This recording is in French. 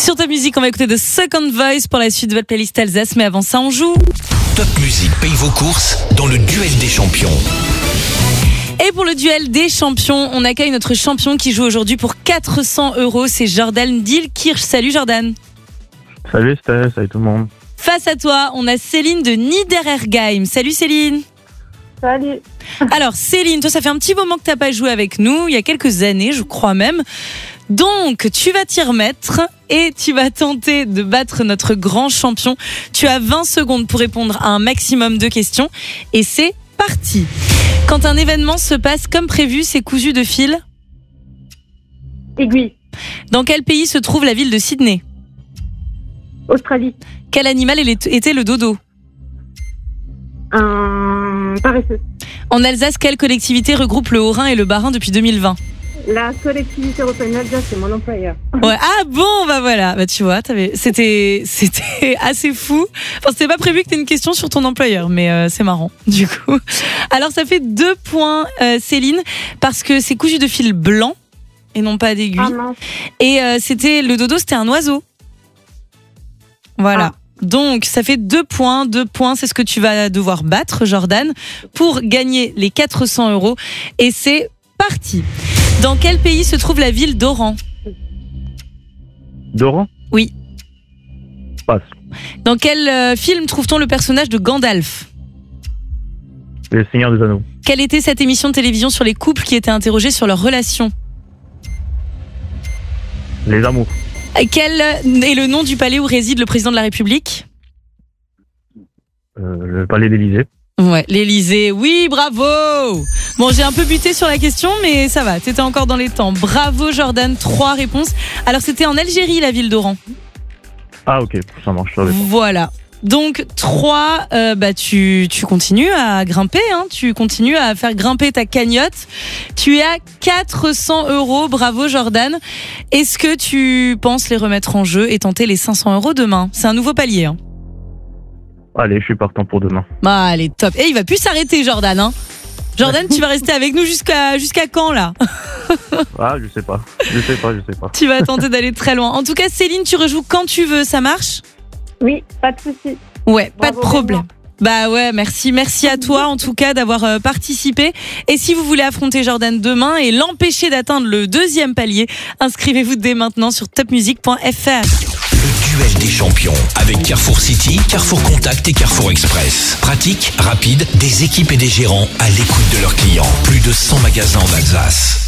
Sur Top Music, on va écouter The Second Voice pour la suite de votre playlist Alsace. Mais avant ça, on joue. Top Music paye vos courses dans le duel des champions. Et pour le duel des champions, on accueille notre champion qui joue aujourd'hui pour 400 €. C'est Jordan Dilkirch. Salut Jordan. Salut Steph, salut tout le monde. Face à toi, on a Céline de Niederergheim. Salut Céline. Salut. Alors Céline, toi ça fait un petit moment que t'as pas joué avec nous, il y a quelques années je crois même. Donc tu vas t'y remettre et tu vas tenter de battre notre grand champion. Tu as 20 secondes pour répondre à un maximum de questions et c'est parti. Quand un événement se passe comme prévu, c'est cousu de fil. Aiguille. Dans quel pays se trouve la ville de Sydney? Australie. Quel animal était le dodo? Un paresseux. En Alsace, quelle collectivité regroupe le Haut-Rhin et le Bas-Rhin depuis 2020? La collectivité européenne Alsace, c'est mon employeur. Ouais. Ah bon, bah voilà. Bah tu vois, c'était assez fou. Enfin, c'était pas prévu que t'aies une question sur ton employeur, mais c'est marrant, du coup. Alors, ça fait 2 points, Céline, parce que c'est cousu de fil blanc et non pas d'aiguille. Ah mince. Et le dodo, c'était un oiseau. Voilà. Ah. Donc, ça fait 2 points. 2 points, c'est ce que tu vas devoir battre, Jordan, pour gagner les 400 €. Et c'est parti. Dans quel pays se trouve la ville d'Oran? Doran? Oui. Passe. Dans quel film trouve-t-on le personnage de Gandalf? Les Seigneurs des Anneaux. Quelle était cette émission de télévision sur les couples qui étaient interrogés sur leurs relations? Les Amours. Quel est le nom du palais où réside le président de la République? Le palais d'Élysée. Ouais, l'Élysée. Oui, bravo. Bon, j'ai un peu buté sur la question, mais ça va, t'étais encore dans les temps. Bravo Jordan, 3 réponses. Alors c'était en Algérie, la ville d'Oran. Ah ok, ça marche. Ça Voilà. Donc 3, tu continues à grimper, hein, tu continues à faire grimper ta cagnotte. Tu es à 400 €, bravo Jordan. Est-ce que tu penses les remettre en jeu et tenter les 500 € demain? C'est un nouveau palier. Hein. Allez, je suis partant pour demain. Bah allez, top. Et il va plus s'arrêter Jordan. Hein. Jordan, tu vas rester avec nous jusqu'à quand là? Ah, je sais pas. Tu vas tenter d'aller très loin. En tout cas, Céline, tu rejoues quand tu veux, ça marche? Oui, pas de souci. Ouais, pas de Bravo, problème. vraiment. Bah ouais, merci à toi en tout cas d'avoir participé. Et si vous voulez affronter Jordan demain et l'empêcher d'atteindre le 2e palier, inscrivez-vous dès maintenant sur topmusic.fr. Le duel des champions avec Carrefour City, Carrefour Contact et Carrefour Express. Pratique, rapide, des équipes et des gérants à l'écoute de leurs clients. Plus de 100 magasins en Alsace.